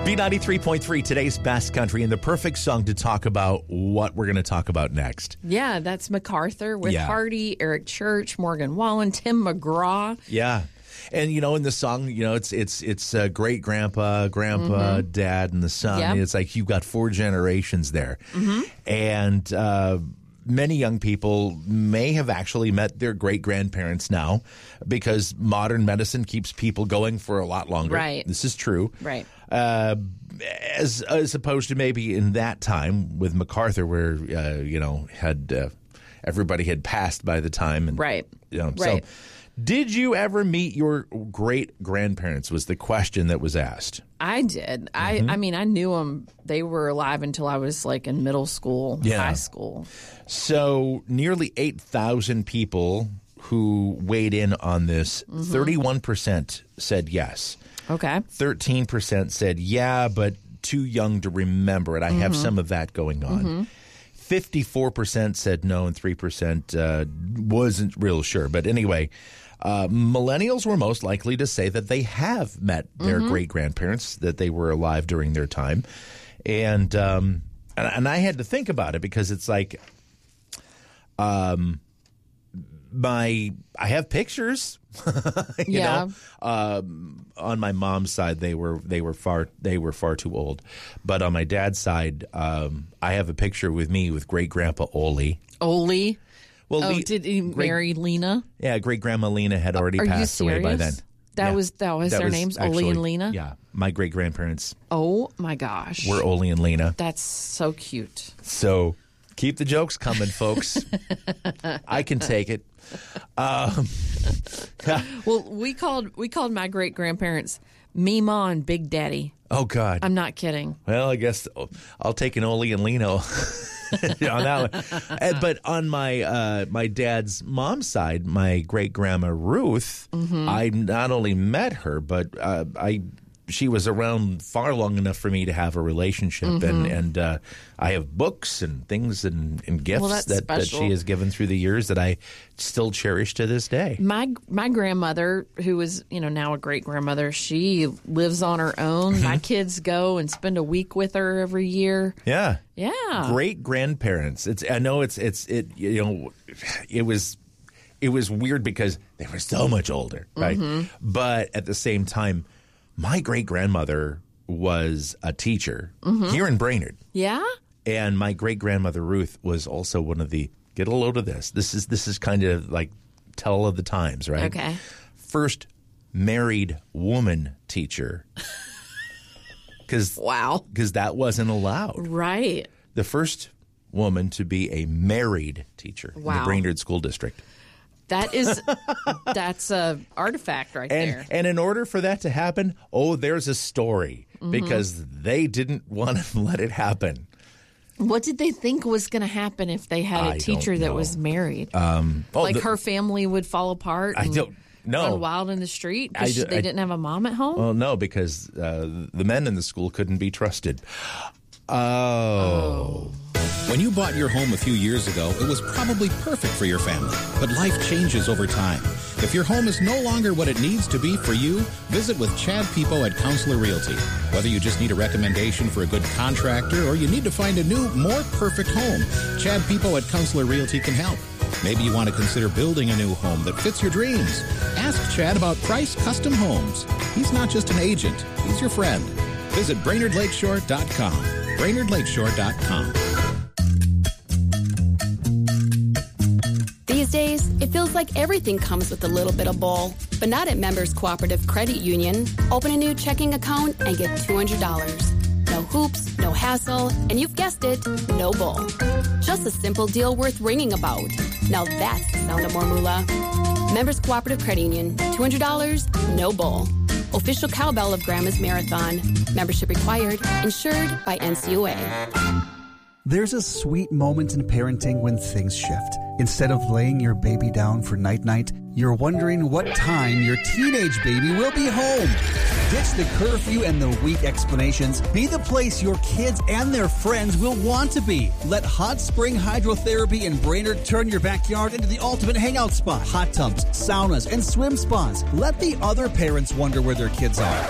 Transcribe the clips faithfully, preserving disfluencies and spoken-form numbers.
B ninety-three point three, today's best country, and the perfect song to talk about what we're going to talk about next. Yeah, that's MacArthur with Yeah. Hardy, Eric Church, Morgan Wallen, Tim McGraw. Yeah. And, you know, in the song, you know, it's it's it's uh, great grandpa, grandpa, Mm-hmm. dad, and the son. Yep. It's like you've got four generations there. Mm-hmm. And uh, many young people may have actually met their great grandparents now because modern medicine keeps people going for a lot longer. Right. This is true. Right. Uh, as as opposed to maybe in that time with MacArthur, where uh, you know had uh, everybody had passed by the time, and Right. you know, Right. so. Did you ever meet your great grandparents? Was the question that was asked. I did. Mm-hmm. I, I mean, I knew them. They were alive until I was like in middle school, Yeah. high school. So nearly eight thousand people who weighed in on this. Mm-hmm. thirty-one percent said yes. Okay. thirteen percent said yeah, but too young to remember it. I have some of that going on. fifty-four percent said no, and three percent uh, wasn't real sure. But anyway, uh, millennials were most likely to say that they have met their great-grandparents, that they were alive during their time. And, um, and and I had to think about it because it's like um, my I have pictures. you Yeah. know, um, on my mom's side, they were they were far they were far too old, but on my dad's side, um, I have a picture with me with great grandpa Ole. Ole. Well, Oh, Le- did he great- marry Lena? Yeah, great grandma Lena had already Are you passed away by then. serious? That Yeah. was that was their names, Ole actually- and Lena. Yeah, my great grandparents Oh my gosh. were Ole and Lena. That's so cute. So keep the jokes coming, folks. I can take it. Um, Well, we called we called my great grandparents Meemaw and Big Daddy. oh God. I'm not kidding. Well, I guess I'll take an Ole and Leno on that one. And- but on my uh, my dad's mom's side, my great grandma Ruth, Mm-hmm. I not only met her, but uh, I she was around far long enough for me to have a relationship, Mm-hmm. and and uh, I have books and things and, and gifts Well, that's that, that special. she has given through the years that I still cherish to this day. My my grandmother, who is you know now a great grandmother, she lives on her own. Mm-hmm. My kids go and spend a week with her every year. Yeah. Yeah. Great grandparents. It's I know it's it's it you know it was it was weird because they were so much older, right? But at the same time, my great grandmother was a teacher here in Brainerd, Yeah. and my great grandmother Ruth was also one of the get a load of this. This is this is kind of like tell of the times, right? Okay. First married woman teacher. Because Wow. because that wasn't allowed. Right. The first woman to be a married teacher in the Wow. Brainerd School District. That is that's a artifact right And there. and in order for that to happen, oh, there's a story Mm-hmm. because they didn't want to let it happen. What did they think was going to happen if they had a I teacher don't that know. was married? Oh, like the- her family would fall apart I and don't know. run wild in the street I because do- they I- didn't have a mom at home? Well, no, because uh, the men in the school couldn't be trusted. Oh. When you bought your home a few years ago, it was probably perfect for your family. But life changes over time. If your home is no longer what it needs to be for you, visit with Chad Pipo at Counselor Realty. Whether you just need a recommendation for a good contractor or you need to find a new, more perfect home, Chad Pipo at Counselor Realty can help. Maybe you want to consider building a new home that fits your dreams. Ask Chad about Price Custom Homes. He's not just an agent, he's your friend. Visit Brainerd Lakeshore dot com. Brainerd Lakeshore dot com. These days, it feels like everything comes with a little bit of bull. But not at Members Cooperative Credit Union. Open a new checking account and get two hundred dollars. No hoops, no hassle, and you've guessed it, no bull. Just a simple deal worth ringing about. Now that's the sound of more moolah. Members Cooperative Credit Union. two hundred dollars, no bull. Official cowbell of Grandma's Marathon. Membership required. Insured by N C U A. There's a sweet moment in parenting when things shift. Instead of laying your baby down for night-night, you're wondering what time your teenage baby will be home. Ditch the curfew and the weak explanations. Be the place your kids and their friends will want to be. Let Hot Spring Hydrotherapy in Brainerd turn your backyard into the ultimate hangout spot. Hot tubs, saunas, and swim spas. Let the other parents wonder where their kids are.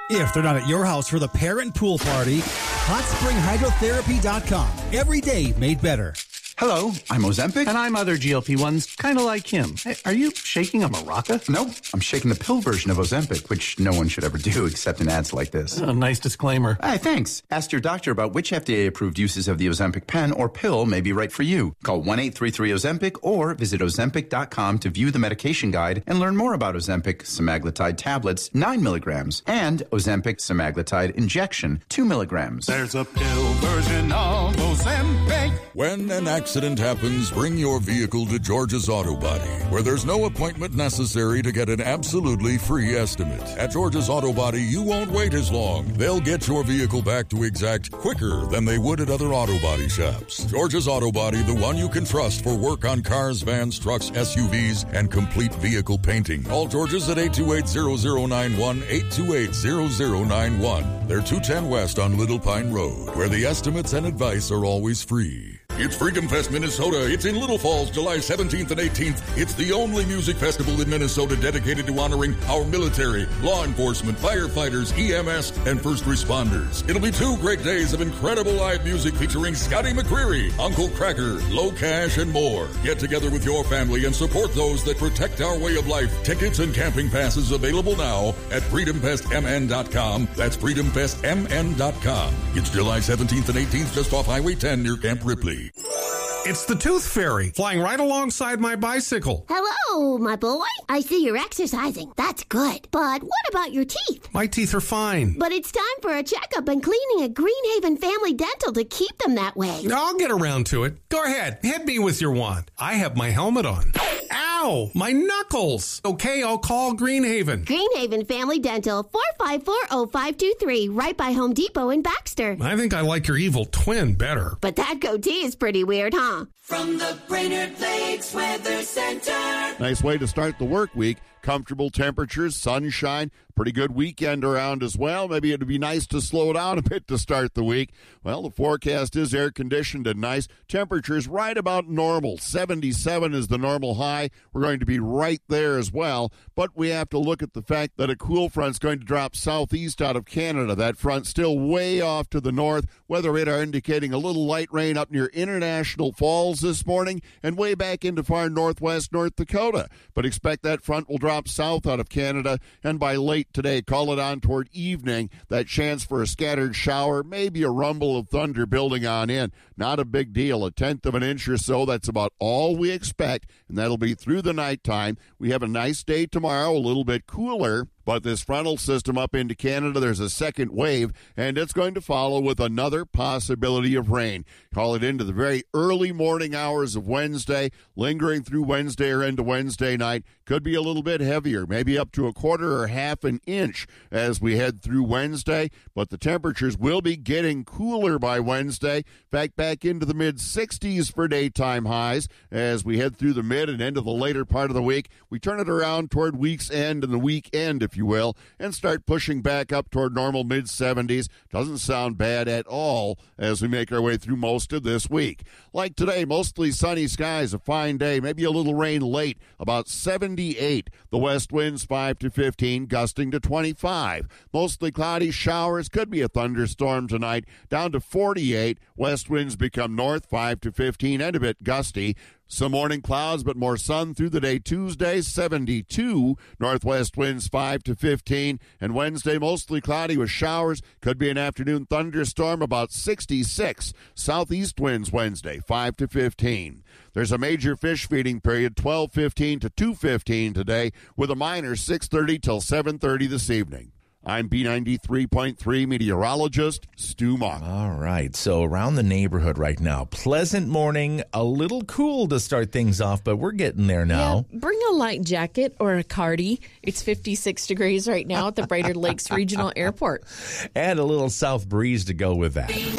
If they're not at your house for the parent pool party, hot spring hydrotherapy dot com. Every day made better. Hello, I'm Ozempic. And I'm other G L P ones, kind of like him. Hey, are you shaking a maraca? Nope, I'm shaking the pill version of Ozempic, which no one should ever do except in ads like this. A nice disclaimer. Hey, thanks. Ask your doctor about which F D A-approved uses of the Ozempic pen or pill may be right for you. Call one eight three three Ozempic or visit Ozempic dot com to view the medication guide and learn more about Ozempic semaglutide tablets, nine milligrams, and Ozempic semaglutide injection, two milligrams. There's a pill version of Ozempic. When an accident happens, bring your vehicle to George's Auto Body, where there's no appointment necessary to get an absolutely free estimate. At George's Auto Body, you won't wait as long. They'll get your vehicle back to exact quicker than they would at other auto body shops. George's Auto Body, the one you can trust for work on cars, vans, trucks, S U Vs, and complete vehicle painting. Call George's at eight two eight, zero zero nine one, eight two eight, zero zero nine one. They're two ten West on Little Pine Road, where the estimates and advice are always free. It's Freedom Fest Minnesota. It's in Little Falls, July seventeenth and eighteenth. It's the only music festival in Minnesota dedicated to honoring our military, law enforcement, firefighters, E M S, and first responders. It'll be two great days of incredible live music featuring Scotty McCreery, Uncle Cracker, Low Cash, and more. Get together with your family and support those that protect our way of life. Tickets and camping passes available now at freedom fest m n dot com. That's freedom fest m n dot com. It's July seventeenth and eighteenth just off Highway ten near Camp Ripley. It's the Tooth Fairy, flying right alongside my bicycle. Hello, my boy. I see you're exercising. That's good. But what about your teeth? My teeth are fine. But it's time for a checkup and cleaning at Greenhaven Family Dental to keep them that way. I'll get around to it. Go ahead, hit me with your wand. I have my helmet on. Ow, my knuckles. Okay, I'll call Greenhaven. Greenhaven Family Dental, four five four, oh five two three, right by Home Depot in Baxter. I think I like your evil twin better. But that goatee is pretty weird, huh? From the Brainerd Lakes Weather Center. Nice way to start the work week. Comfortable temperatures, sunshine, pretty good weekend around as well. Maybe it'd be nice to slow down a bit to start the week. Well, the forecast is air-conditioned and nice. Temperatures right about normal. seventy-seven is the normal high. We're going to be right there as well. But we have to look at the fact that a cool front's going to drop southeast out of Canada. That front still way off to the north. Weather radar indicating a little light rain up near International Falls this morning and way back into far northwest North Dakota. But expect that front will drop south out of Canada, and by late today, call it on toward evening, that chance for a scattered shower, maybe a rumble of thunder building on in. Not a big deal, a tenth of an inch or so. That's about all we expect, and that'll be through the nighttime. We have a nice day tomorrow, a little bit cooler. But this frontal system up into Canada, there's a second wave, and it's going to follow with another possibility of rain. Call it into the very early morning hours of Wednesday, lingering through Wednesday or into Wednesday night. Could be a little bit heavier, maybe up to a quarter or half an inch as we head through Wednesday. But the temperatures will be getting cooler by Wednesday. In fact, back into the mid sixties for daytime highs as we head through the mid and into the later part of the week. We turn it around toward week's end and the weekend, if you will, and start pushing back up toward normal mid seventies. Doesn't sound bad at all as we make our way through most of this week. Like today, mostly sunny skies, a fine day, maybe a little rain late, about seventy-eight. The west winds five to fifteen, gusting to twenty-five. Mostly cloudy showers, could be a thunderstorm tonight, down to forty-eight. West winds become north five to fifteen and a bit gusty. Some morning clouds, but more sun through the day. Tuesday, seventy-two. Northwest winds five to fifteen. And Wednesday, mostly cloudy with showers. Could be an afternoon thunderstorm, about sixty-six. Southeast winds Wednesday, five to fifteen. There's a major fish feeding period, twelve fifteen to two fifteen today, with a minor six thirty till seven thirty this evening. I'm B ninety-three point three meteorologist Stu Monk. All right, so around the neighborhood right now, pleasant morning, a little cool to start things off, but we're getting there now. Yeah, bring a light jacket or a cardi. It's fifty-six degrees right now at the Brainerd Lakes Regional Airport. And a little south breeze to go with that. B